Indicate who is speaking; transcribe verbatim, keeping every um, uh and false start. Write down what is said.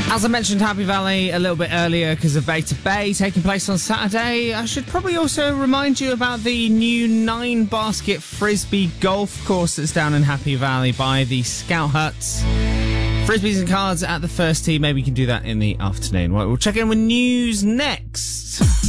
Speaker 1: As I mentioned Happy Valley a little bit earlier because of Bay to Bay taking place on Saturday, I should probably also remind you about the new nine basket frisbee golf course that's down in Happy Valley by the Scout Huts. Frisbees and cards at the first tee. Maybe you can do that in the afternoon. Right, we'll check in with news next.